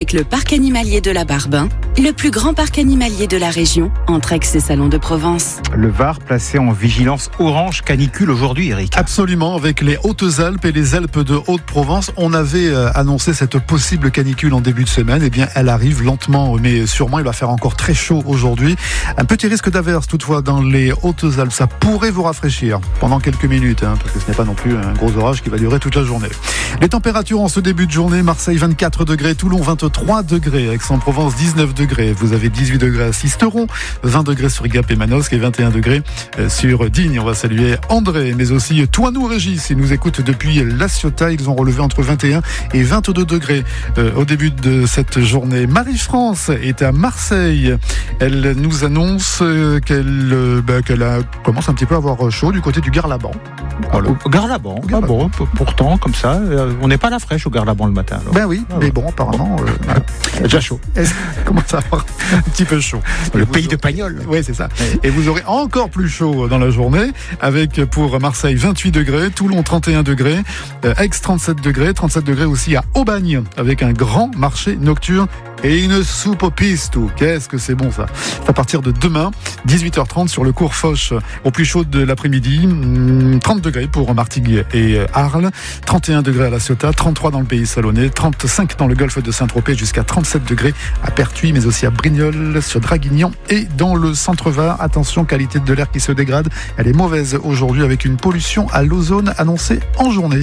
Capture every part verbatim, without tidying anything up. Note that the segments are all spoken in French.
avec le parc animalier de la Barbin, le plus grand parc animalier de la région, entre Aix et Salon de Provence. Le Var placé en vigilance orange canicule aujourd'hui, Eric. Absolument, avec les Hautes-Alpes et les Alpes de Haute-Provence. On avait euh, annoncé cette possible canicule en début de semaine. Eh bien, elle arrive lentement, mais sûrement. Il va faire encore très chaud aujourd'hui. Un petit risque d'averse toutefois dans les Hautes-Alpes. Ça pourrait vous rafraîchir pendant quelques minutes, hein, parce que ce n'est pas non plus un gros orage qui va durer toute la journée. Les températures en ce début de journée: Marseille vingt-quatre degrés, Toulon vingt-trois degrés, Aix-en-Provence dix-neuf degrés. Vous avez dix-huit degrés à Sisteron, vingt degrés sur Gap et Manosque et vingt et un degrés sur Digne. On va saluer André, mais aussi Toinou Régis. Ils nous écoutent depuis La Ciotat. Ils ont relevé entre vingt et un et vingt-deux degrés euh, au début de cette journée. Marie-France est à Marseille. Elle nous annonce euh, qu'elle, euh, bah, qu'elle a, commence un petit peu à avoir chaud du côté du Garlaban. Voilà. Au Garlaban, ah bon, pourtant, comme ça, euh, on n'est pas à la fraîche au Garlaban le matin. Alors. Ben oui, ah, mais bon, apparemment... Bon. Euh, c'est déjà chaud. Est-ce commence à avoir un petit peu chaud. Le pays aurez... de Pagnol. Oui, c'est ça. Ouais. Et vous aurez encore plus chaud dans la journée, avec pour Marseille vingt-huit degrés, Toulon trente et un degrés, euh, Aix trente-sept degrés, trente-sept degrés aussi à Aubagne, avec un grand marché nocturne et une soupe aux pistou. Qu'est-ce que c'est bon ça. À partir de demain, dix-huit heures trente sur le cours Foch, au plus chaud de l'après-midi, trente degrés pour Martigues et Arles, trente et un degrés à La Ciotat, trente-trois dans le pays salonnais, trente-cinq dans le golfe de Saint-Tropez, jusqu'à trente-sept degrés à Pertuis, mais aussi à Brignoles, sur Draguignan et dans le centre-Var. Attention, qualité de l'air qui se dégrade. Elle est mauvaise aujourd'hui avec une pollution à l'ozone annoncée en journée.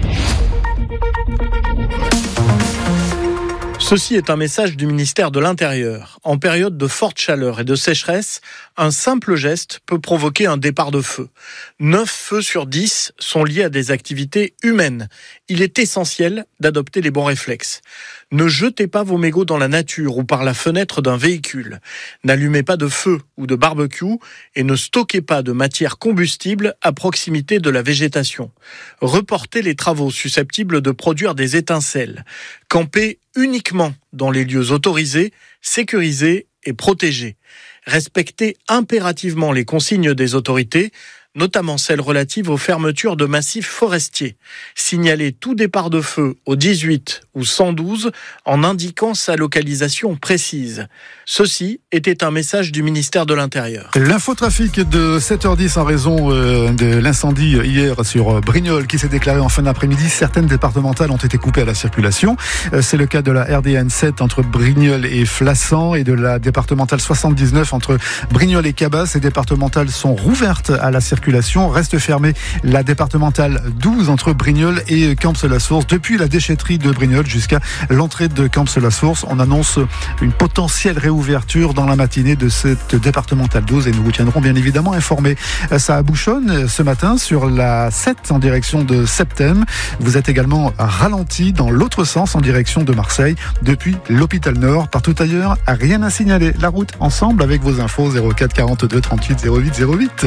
Ceci est un message du ministère de l'Intérieur. En période de forte chaleur et de sécheresse, un simple geste peut provoquer un départ de feu. neuf feux sur dix sont liés à des activités humaines. Il est essentiel d'adopter les bons réflexes. Ne jetez pas vos mégots dans la nature ou par la fenêtre d'un véhicule. N'allumez pas de feu ou de barbecue et ne stockez pas de matière combustible à proximité de la végétation. Reportez les travaux susceptibles de produire des étincelles. Campez uniquement dans les lieux autorisés, sécurisés et protégés. Respectez impérativement les consignes des autorités, notamment celles relatives aux fermetures de massifs forestiers. Signalez tout départ de feu au dix-huit ou cent douze en indiquant sa localisation précise. Ceci était un message du ministère de l'Intérieur. L'infotrafic de sept heures dix en raison euh, de l'incendie hier sur Brignoles qui s'est déclaré en fin d'après-midi. Certaines départementales ont été coupées à la circulation. Euh, c'est le cas de la R D N sept entre Brignoles et Flassan et de la départementale soixante-dix-neuf entre Brignoles et Cabas. Ces départementales sont rouvertes à la circulation. Reste fermée la départementale douze entre Brignoles et Camps-la-Source. Depuis la déchetterie de Brignoles jusqu'à l'entrée de Camps-la-Source, on annonce une potentielle réouverture dans la matinée de cette départementale douze et nous vous tiendrons bien évidemment informés. Ça bouchonne ce matin sur la sept en direction de Septem. Vous êtes également ralenti dans l'autre sens en direction de Marseille depuis l'hôpital Nord. Partout ailleurs, rien à signaler. La route ensemble avec vos infos zéro quatre quarante-deux trente-huit zéro huit zéro huit.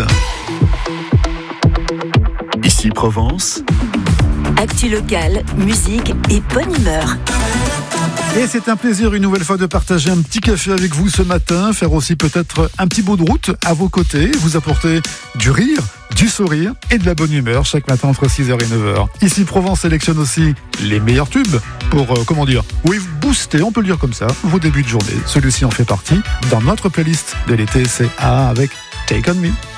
Ici Provence. Actu locale, musique et bonne humeur. Et c'est un plaisir une nouvelle fois de partager un petit café avec vous ce matin, faire aussi peut-être un petit bout de route à vos côtés, vous apporter du rire, du sourire et de la bonne humeur chaque matin entre six heures et neuf heures. Ici Provence sélectionne aussi les meilleurs tubes pour, euh, comment dire, oui, booster, on peut le dire comme ça, vos débuts de journée. Celui-ci en fait partie dans notre playlist de l'été, c'est A avec Take On Me.